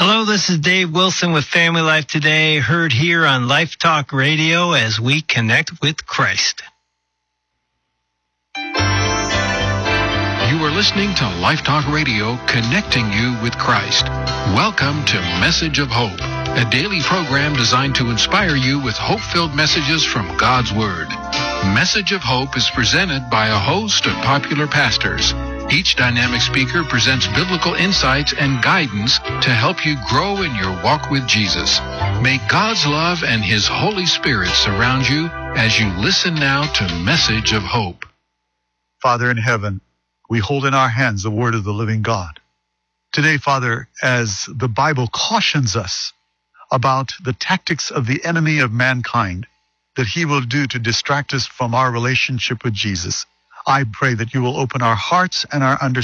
Hello, this is Dave Wilson with Family Life Today, heard here on Life Talk Radio as we connect with Christ. You are listening to Life Talk Radio, connecting you with Christ. Welcome to Message of Hope, a daily program designed to inspire you with hope-filled messages from God's Word. Message of Hope is presented by a host of popular pastors. Each dynamic speaker presents biblical insights and guidance to help you grow in your walk with Jesus. May God's love and His Holy Spirit surround you as you listen now to Message of Hope. Father in heaven, we hold in our hands the Word of the living God. Today, Father, as the Bible cautions us about the tactics of the enemy of mankind that he will do to distract us from our relationship with Jesus, I pray that you will open our hearts and our understanding